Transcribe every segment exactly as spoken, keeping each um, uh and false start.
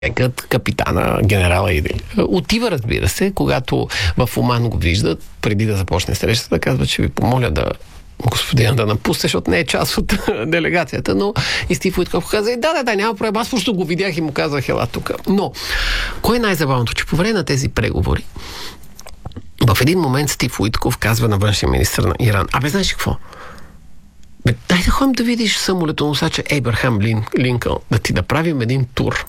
капитана, генерала Идил. Отива, разбира се, когато в Оман го виждат, преди да започне срещата, казва, че ви помоля да господина да напусне, защото не е част от делегацията, но и Стив Уитков каза, да, да, да, няма проблем, аз просто го видях и му казах, ела тук. Но, кое е най-забавното, че по време на тези преговори, в един момент Стив Уитков казва на външния министър на Иран, абе, знаеш какво? Бе, дай да ходим да видиш самолетоносача Ейбрахам Лин, Линкъл, да ти да правим един тур.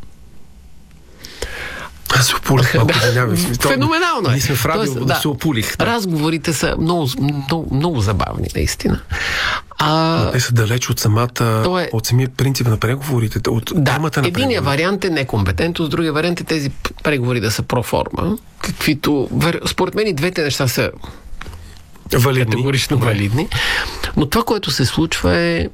Аз се опулих малко, да, феноменално е. Ние сме в радио, да, да се опулих. Да. Разговорите са много, много, много забавни, наистина. А, те са далеч от самата, е, от самия принцип на преговорите, от да, темата на единия вариант е некомпетентност, другия вариант е тези преговори да са проформа, каквито, според мен и двете неща са валидни. Категорично Добре. валидни. Но това, което се случва, е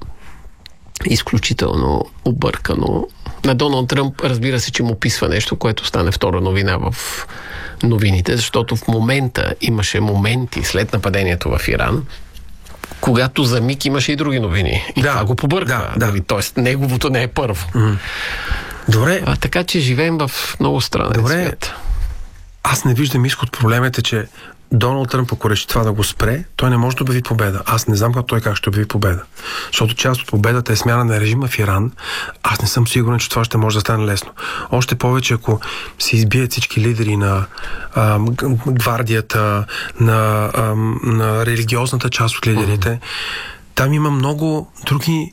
изключително объркано. На Доналд Тръмп, разбира се, че му писва нещо, което стане втора новина в новините, защото в момента имаше моменти след нападението в Иран, когато за миг имаше и други новини. И да, това го побърква. Да, да. Тоест, неговото не е първо. Mm. Добре. А, така че живеем в много странен Добре. свет. Аз не виждам изход. Проблемът е, че Доналд Тръмп, ако реши това да го спре, той не може да обяви победа. Аз не знам как той как ще обяви победа. Защото част от победата е смяна на режима в Иран. Аз не съм сигурен, че това ще може да стане лесно. Още повече, ако се избият всички лидери на а, гвардията, на, а, на религиозната част от лидерите, uh-huh. там има много други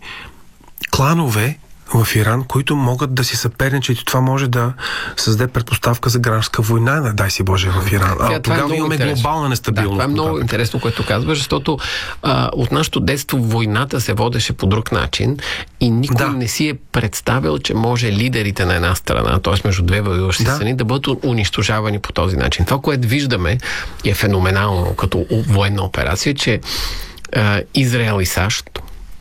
кланове в Иран, които могат да си съперничат и това може да създаде предпоставка за гражданска война, не дай си Боже, в Иран. А тогава имаме интересно. глобална нестабилност. Да, това е много това. интересно, което казваш, защото а, от нашето детство войната се водеше по друг начин и никой да. не си е представил, че може лидерите на една страна, т.е. между две воюващи да. страни, да бъдат унищожавани по този начин. Това, което виждаме, е феноменално като военна операция, че а, Израел и САЩ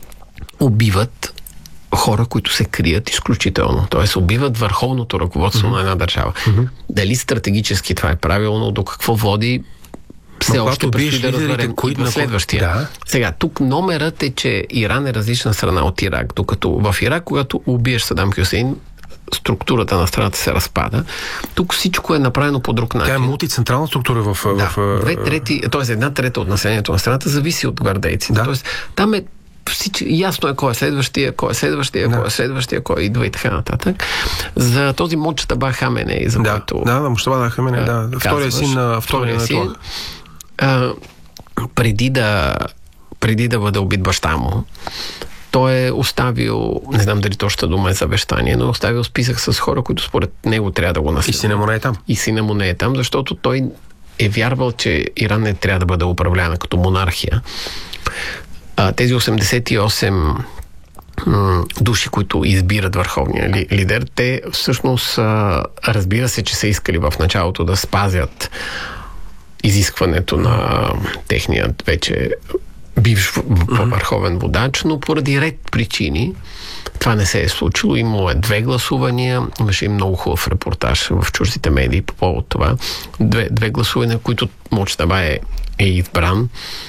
убиват хора, които се крият изключително. Т.е. убиват върховното ръководство mm-hmm. на една държава. Mm-hmm. Дали стратегически това е правилно, до какво води, все Но още предстои да разберем кои... на следващия. Да. Сега, тук номерът е, че Иран е различна страна от Ирак, докато в Ирак, когато убиеш Садам Хюсейн, структурата на страната се разпада. Тук всичко е направено по друг начин. Тя е мултицентрална структура в... Да, в... две трети, т.е. една трета от населението на страната зависи от гвардейците. Да. Тоест, там е Всички, ясно е кой е следващия, кой е следващия, да. кой е следващия, кой идва и така нататък. За този Мочтаба Хаменей, за да, който... Да, да, Мочтаба Хаменей, да. Втория син на втория син. Преди да преди да бъде убит баща му, той е оставил, не знам дали точно дума е завещание, но е оставил списък с хора, които според него трябва да го наследят. И сина му не е там. И сина му не е там, защото той е вярвал, че Иран не трябва да бъде управляна като монархия. Тези осемдесет и осем души, които избират върховния ли, лидер, те всъщност разбира се, че са искали в началото да спазят изискването на техният вече бивш върховен водач, но поради ред причини това не се е случило. Имало е две гласувания, имаше и много хубав репортаж в чуждите медии по повод това. Две, две гласувания, които Мочтаба е, е избран.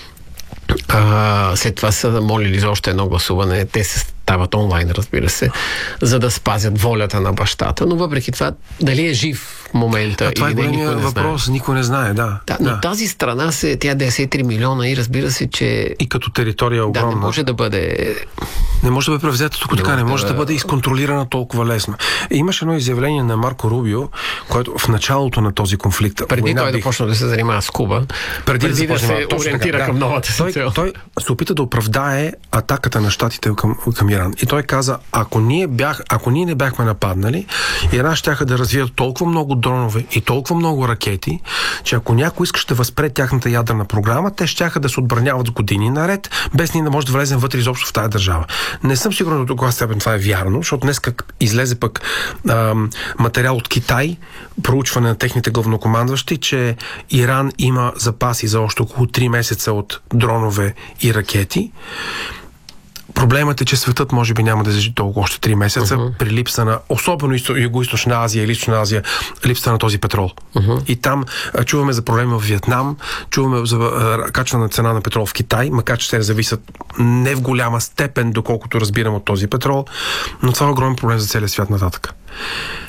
А, след това са молили за още едно гласуване. Те се стават онлайн, разбира се, за да спазят волята на бащата, но въпреки това, дали е жив в момента а това или е не, никой не въпрос, знае. Никой не знае, да. да но да. тази страна, се, тя деветдесет и три милиона и разбира се, че... И като територия огромна. Да, не може да бъде... Не може да бъде превзета тук така, не може да... да бъде изконтролирана толкова лесно. И имаше едно изявление на Марко Рубио, което в началото на този конфликт... Преди война, той бих... да почне да се занимава с Куба, преди, преди да, да се ориентира към да. новата си той, цел. Той се опита да оправдае атаката на щатите към, към Иран. И той каза, ако ние, бях, ако ние не бяхме нападнали, Иран щяха да развият толкова много дронове и толкова много ракети, че ако някой искаше да възпре тяхната ядрена програма, те щяха да се отбраняват с години наред, без ние да може да влезем вътре изобщо в тази държава. Не съм сигурен до каква степен това е вярно, защото днес как излезе пък ам, материал от Китай, проучване на техните главнокомандващи, че Иран има запаси за още около три месеца от дронове и ракети. Проблемът е, че светът може би няма да излежи толкова още три месеца uh-huh. при липса на, особено Юго-Источна Азия и Източна Азия, липса на този петрол. Uh-huh. И там а, чуваме за проблеми в Виетнам, чуваме за а, качване цена на петрол в Китай, макар че те зависят не в голяма степен, доколкото разбирам от този петрол, но това е огромен проблем за целия свят нататък.